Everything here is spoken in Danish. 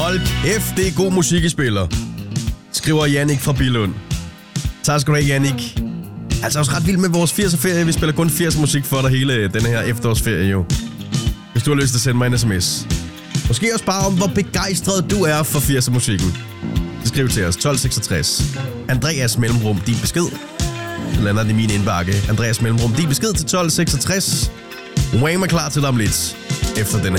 Hold kæft, det er god musik, I spiller, skriver Jannik fra Billund. Tak skal du have, Jannik. Altså også ret vild med vores 80'er-ferie. Vi spiller kun 80'er musik for dig hele den her efterårsferie jo. Hvis du har lyst til at sende mig en sms. Måske også bare om, hvor begejstret du er for 80'er musikken. Så skriv til os 1266. Andreas mellemrum din besked. Så lander den i min indbakke. Andreas mellemrum din besked til 1266. Wham er klar til dig om lidt. Efter den